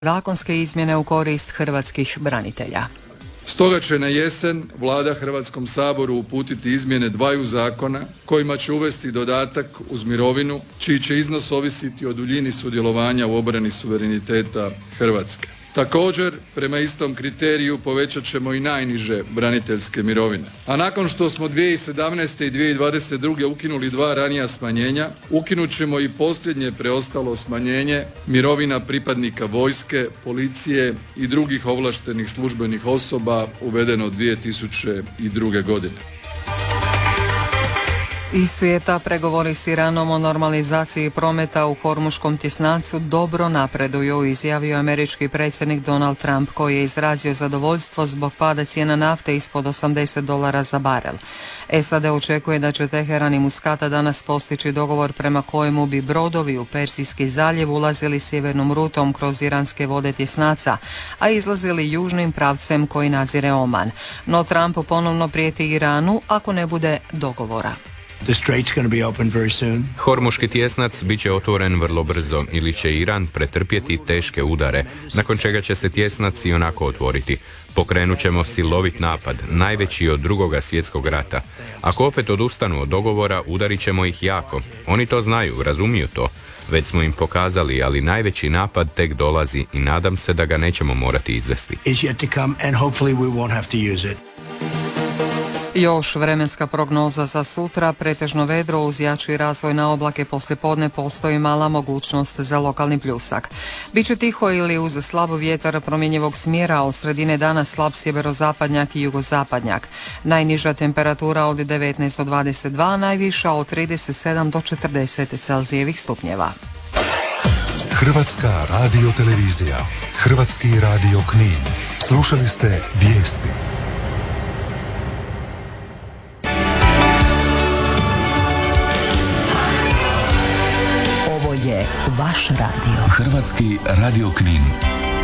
zakonske izmjene u korist hrvatskih branitelja. Stoga će na jesen Vlada Hrvatskom saboru uputiti izmjene dvaju zakona kojima će uvesti dodatak uz mirovinu čiji će iznos ovisiti o duljini sudjelovanja u obrani suvereniteta Hrvatske. Također, prema istom kriteriju povećat ćemo i najniže braniteljske mirovine. A nakon što smo 2017. i 2022. ukinuli dva ranija smanjenja, ukinut ćemo i posljednje preostalo smanjenje mirovina pripadnika vojske, policije i drugih ovlaštenih službenih osoba uvedeno 2002. godine. Iz svijeta pregovori s Iranom o normalizaciji prometa u Hormuškom tjesnacu dobro napreduju, izjavio američki predsjednik Donald Trump, koji je izrazio zadovoljstvo zbog pada cijena nafte ispod $80 za barel. SAD očekuje da će Teheran i Muskata danas postići dogovor prema kojemu bi brodovi u Persijski zaljev ulazili sjevernom rutom kroz iranske vode tjesnaca, a izlazili južnim pravcem koji nadzire Oman. No Trump ponovno prijeti Iranu ako ne bude dogovora. Hormuški tjesnac bit će otvoren vrlo brzo ili će Iran pretrpjeti teške udare, nakon čega će se tjesnac i onako otvoriti. Pokrenut ćemo silovit napad, najveći od Drugoga svjetskog rata. Ako opet odustanu od dogovora, udarit ćemo ih jako. Oni to znaju, razumiju to. Već smo im pokazali, ali najveći napad tek dolazi i nadam se da ga nećemo morati izvesti. Još vremenska prognoza za sutra, pretežno vedro uz jači razvoj na oblake, poslijepodne postoji mala mogućnost za lokalni pljusak. Biće tiho ili uz slab vjetar promjenjivog smjera, od sredine dana slab sjeverozapadnjak i jugozapadnjak. Najniža temperatura od 19 do 22, najviša od 37 do 40 Celzijevih stupnjeva. Hrvatska radiotelevizija, Hrvatski radio Knin. Slušali ste vijesti. Je vaš radio. Hrvatski radio Knin.